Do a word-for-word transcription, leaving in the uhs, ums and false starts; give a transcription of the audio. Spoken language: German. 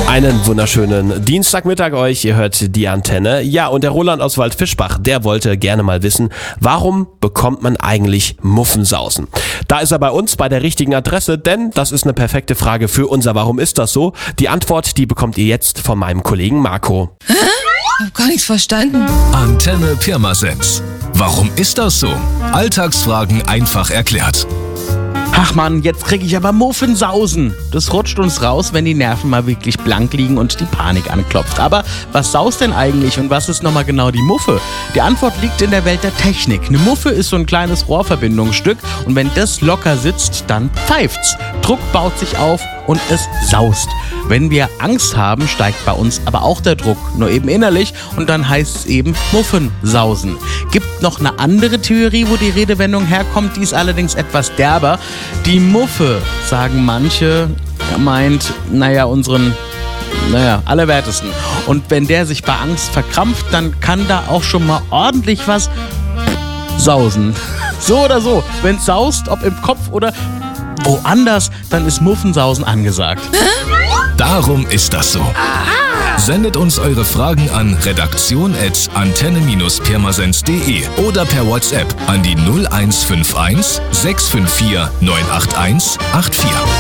Einen wunderschönen Dienstagmittag euch, ihr hört die Antenne. Ja, und der Roland aus Waldfischbach, der wollte gerne mal wissen, warum bekommt man eigentlich Muffensausen? Da ist er bei uns bei der richtigen Adresse, denn das ist eine perfekte Frage für unser Warum ist das so? Die Antwort, die bekommt ihr jetzt von meinem Kollegen Marco. Hä? Ich hab gar nichts verstanden. Antenne Pirmasens. Warum ist das so? Alltagsfragen einfach erklärt. Ach Mann, jetzt krieg ich aber Muffensausen. Das rutscht uns raus, wenn die Nerven mal wirklich blank liegen und die Panik anklopft. Aber was saust denn eigentlich und was ist nochmal genau die Muffe? Die Antwort liegt in der Welt der Technik. Eine Muffe ist so ein kleines Rohrverbindungsstück und wenn das locker sitzt, dann pfeift's. Druck baut sich auf und es saust. Wenn wir Angst haben, steigt bei uns aber auch der Druck, nur eben innerlich und dann heißt es eben Muffensausen. Gibt noch eine andere Theorie, wo die Redewendung herkommt, die ist allerdings etwas derber. Die Muffe, sagen manche, meint, naja, unseren, naja, Allerwertesten. Und wenn der sich bei Angst verkrampft, dann kann da auch schon mal ordentlich was sausen. So oder so, wenn's saust, ob im Kopf oder woanders, dann ist Muffensausen angesagt. Darum ist das so. Sendet uns eure Fragen an redaktion at antenne pirmasens punkt de oder per WhatsApp an die null eins fünf eins sechs fünf vier neun acht eins acht vier.